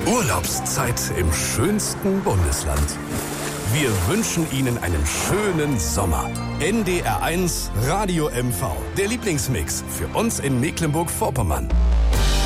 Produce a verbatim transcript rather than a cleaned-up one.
Urlaubszeit im schönsten Bundesland. Wir wünschen Ihnen einen schönen Sommer. N D R eins Radio M V, der Lieblingsmix für uns in Mecklenburg-Vorpommern.